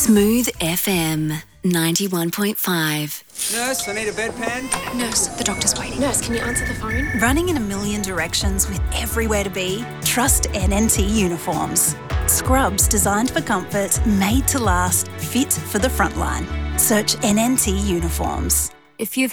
Smooth FM 91.5. Nurse, I need a bedpan. Nurse, the doctor's waiting. Nurse, can you answer the phone? Running in a million directions with everywhere to be? Trust NNT Uniforms. Scrubs designed for comfort, made to last, fit for the frontline. Search NNT Uniforms. If you've